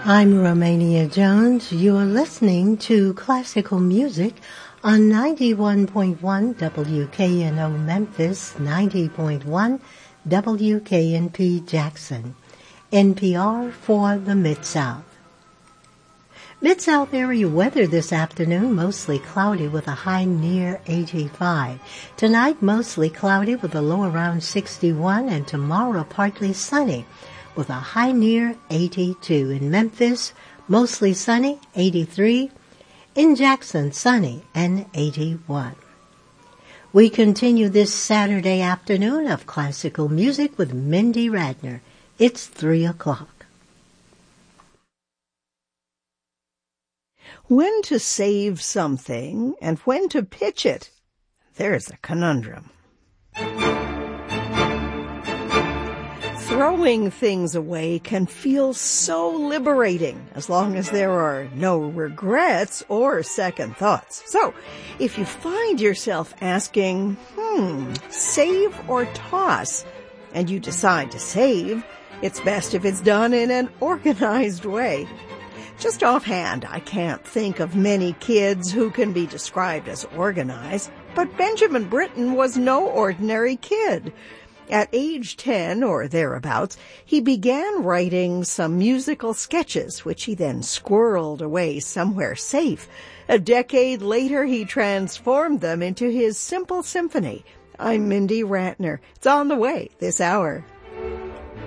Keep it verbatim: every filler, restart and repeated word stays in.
I'm Romania Jones. You're listening to classical music on ninety-one point one W K N O Memphis, ninety point one W K N P Jackson, N P R for the Mid-South. Mid-South area weather this afternoon, mostly cloudy with a high near eighty-five. Tonight, mostly cloudy with a low around sixty-one, and tomorrow partly sunny with a high near eighty-two. In Memphis, mostly sunny, eighty-three. In Jackson, sunny and eighty-one. We continue this Saturday afternoon of classical music with Mindy Radner. It's three o'clock. When to save something and when to pitch it, there's a conundrum. Throwing things away can feel so liberating as long as there are no regrets or second thoughts. So, if you find yourself asking, hmm, save or toss, and you decide to save, it's best if it's done in an organized way. Just offhand, I can't think of many kids who can be described as organized, but Benjamin Britten was no ordinary kid. At age ten, or thereabouts, he began writing some musical sketches, which he then squirreled away somewhere safe. A decade later, he transformed them into his simple symphony. I'm Mindy Radner. It's on the way this hour.